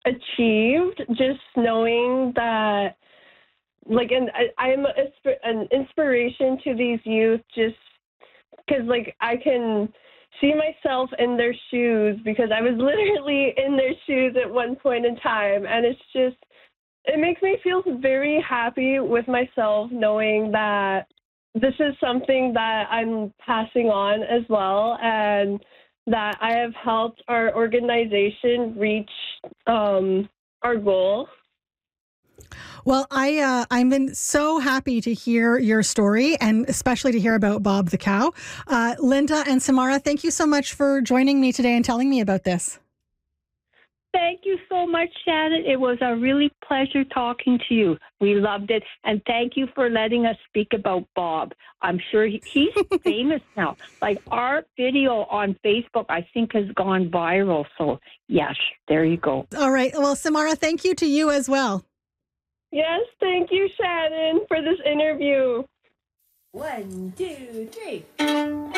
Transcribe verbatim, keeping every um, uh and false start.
achieved just knowing that, like, and I, I'm a, an inspiration to these youth just because, like, I can see myself in their shoes because I was literally in their shoes at one point in time. And it's just, it makes me feel very happy with myself knowing that this is something that I'm passing on as well, and that I have helped our organization reach um, our goal. Well, I, uh, I've been so happy to hear your story, and especially to hear about Bob the cow. Uh, Linda and Samara, thank you so much for joining me today and telling me about this. Thank you so much, Shannon. It was a really pleasure talking to you. We loved it. And thank you for letting us speak about Bob. I'm sure he, he's famous now. Like, our video on Facebook, I think, has gone viral. So, yes, there you go. All right. Well, Samara, thank you to you as well. Yes, thank you, Shannon, for this interview. One, two, three.